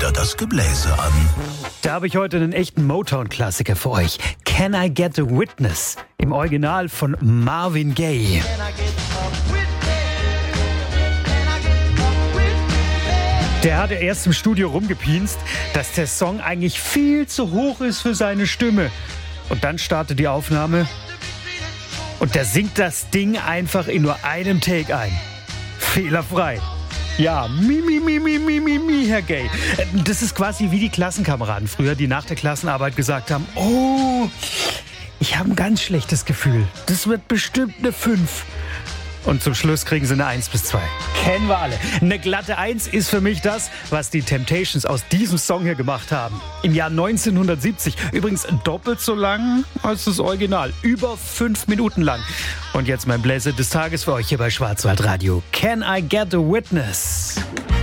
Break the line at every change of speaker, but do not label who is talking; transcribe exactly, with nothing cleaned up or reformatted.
wieder das Gebläse an.
Da habe ich heute einen echten Motown-Klassiker für euch. Can I Get a Witness? Im Original von Marvin Gaye. Der hatte erst im Studio rumgepienst, dass der Song eigentlich viel zu hoch ist für seine Stimme. Und dann startet die Aufnahme und der singt das Ding einfach in nur einem Take ein. Fehlerfrei. Ja, mi, mi, mi, mi, mi, mi, mi, Herr Gaye. Das ist quasi wie die Klassenkameraden früher, die nach der Klassenarbeit gesagt haben, oh, ich habe ein ganz schlechtes Gefühl. Das wird bestimmt eine fünf. Und zum Schluss kriegen sie eine eins bis zwei. Kennen wir alle. Eine glatte eins ist für mich das, was die Temptations aus diesem Song hier gemacht haben. Im Jahr neunzehnhundertsiebzig. Übrigens doppelt so lang als das Original. Über fünf Minuten lang. Und jetzt mein Bläser des Tages für euch hier bei Schwarzwaldradio. Can I Get a Witness?